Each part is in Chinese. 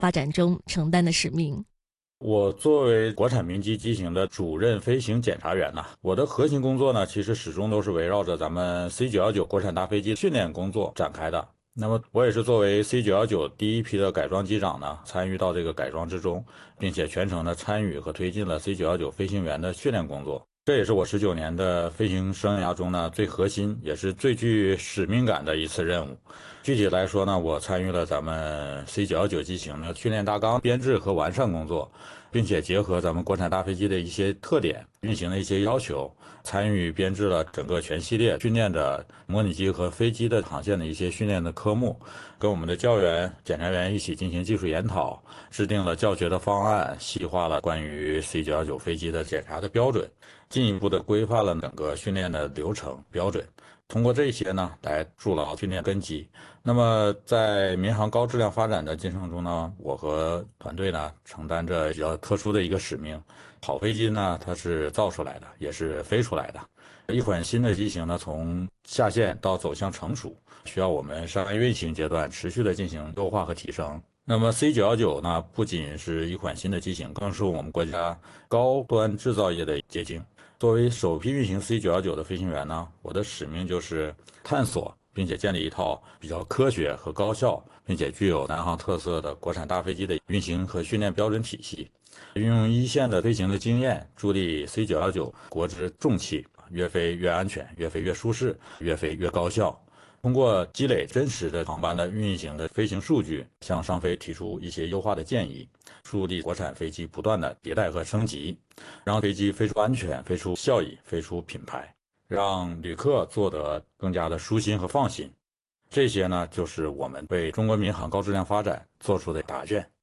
发展中承担的使命。 我作为国产民机机型的主任飞行检查员呢，我的核心工作呢，其实始终都是围绕着咱们 C919国产大飞机训练工作展开的。那么我也是作为 C919第一批的改装机长呢，参与到这个改装之中，并且全程的参与和推进了 C919飞行员的训练工作。这也是我19年的飞行生涯中呢最核心，也是最具使命感的一次任务。具体来说呢，我参与了咱们 C919机型的训练大纲编制和完善工作，并且结合咱们国产大飞机的一些特点、运行的一些要求，参与编制了整个全系列训练的模拟机和飞机的航线的一些训练的科目，跟我们的教员、检查员一起进行技术研讨，制定了教学的方案，细化了关于 C919飞机的检查的标准，进一步的规范了整个训练的流程标准。通过这些呢，来筑牢训练根基。那么，在民航高质量发展的进程中呢，我和团队呢承担着比较特殊的一个使命。好飞机呢，它是造出来的，也是飞出来的。一款新的机型呢，从下线到走向成熟，需要我们商业运行阶段持续的进行优化和提升。那么 C919呢，不仅是一款新的机型，更是我们国家高端制造业的结晶。作为首批运行 C919的飞行员呢，我的使命就是探索并且建立一套比较科学和高效，并且具有南航特色的国产大飞机的运行和训练标准体系，运用一线的飞行的经验，助力 C919国之重器越飞越安全，越飞越舒适，越飞越高效。通过积累真实的航班的运行的飞行数据，向上飞提出一些优化的建议，助力国产飞机不断的迭代和升级，让飞机飞出安全、飞出效益、飞出品牌，让旅客坐得更加的舒心和放心。这些呢，就是我们为中国民航高质量发展做出的答卷。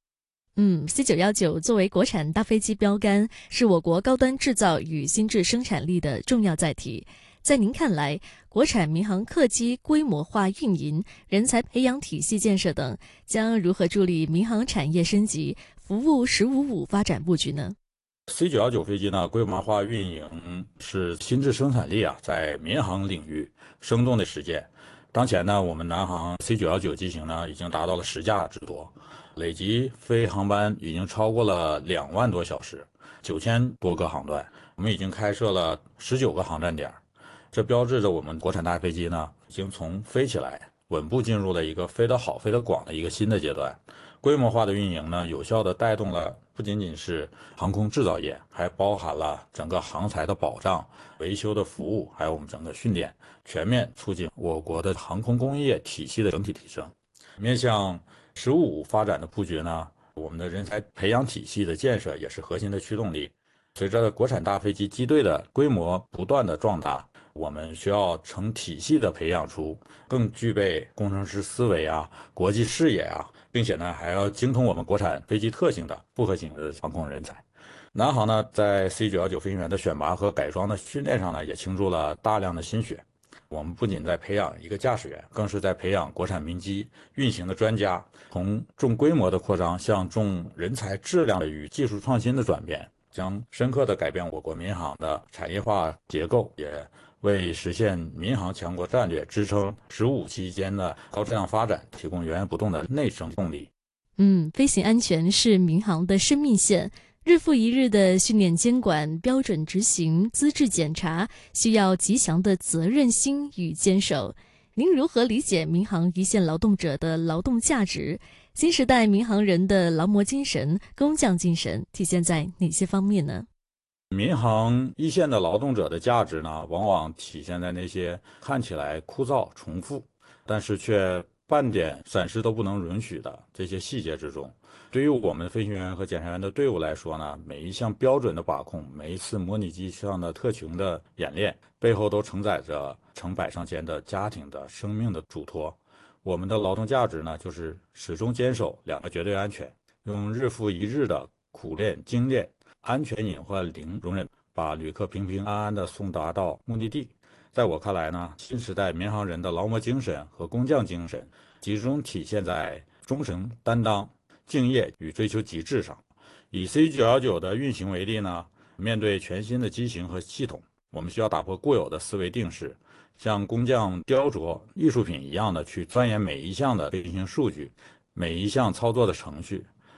C919作为国产大飞机标杆，是我国高端制造与新质生产力的重要载体。在您看来，国产民航客机规模化运营、人才培养体系建设等，将如何助力民航产业升级、服务“15+5”发展布局呢？ C919飞机呢，规模化运营是新质生产力在民航领域生动的实践。当前呢，我们南航 C919机型呢已经达到了10架之多，累计飞航班已经超过了2万多小时，9000多个航段，我们已经开设了19个航站点。这标志着我们国产大飞机呢，已经从飞起来稳步进入了一个飞得好、飞得广的一个新的阶段。规模化的运营呢，有效地带动了不仅仅是航空制造业，还包含了整个航材的保障、维修的服务，还有我们整个训练，全面促进我国的航空工业体系的整体提升。面向“15+5”发展的布局呢，我们的人才培养体系的建设也是核心的驱动力。随着国产大飞机机队的规模不断的壮大，我们需要成体系的培养出更具备工程师思维国际视野并且呢还要精通我们国产飞机特性的复合型的航空人才。南航呢在 C919飞行员的选拔和改装的训练上呢也倾注了大量的心血。我们不仅在培养一个驾驶员，更是在培养国产民机运行的专家，从重规模的扩张向重人才质量的与技术创新的转变，将深刻地改变我国民航的产业化结构，也为实现民航强国战略、支撑“15+5”期间的高质量发展提供源源不断的内生动力。 飞行安全是民航的生命线，日复一日的训练监管、标准执行、资质检查，需要极强的责任心与坚守。您如何理解民航一线劳动者的劳动价值？新时代民航人的劳模精神、工匠精神体现在哪些方面呢？ 民航一线的劳动者的价值呢，往往体现在那些看起来枯燥重复，但是却半点闪失都不能允许的这些细节之中。对于我们飞行员和检查员的队伍来说呢，每一项标准的把控，每一次模拟机上的特勤的演练，背后都承载着成百上千的家庭的生命的嘱托。我们的劳动价值呢，就是始终坚守2个绝对安全，用日复一日的苦练精炼，安全隐患零容忍，把旅客平平安安地送达到目的地。在我看来呢，新时代民航人的劳模精神和工匠精神集中体现在忠诚担当、敬业与追求极致上。以 C919的运行为例呢，面对全新的机型和系统，我们需要打破固有的思维定式，像工匠雕琢艺术品一样的去钻研每一项的飞行数据，每一项操作的程序，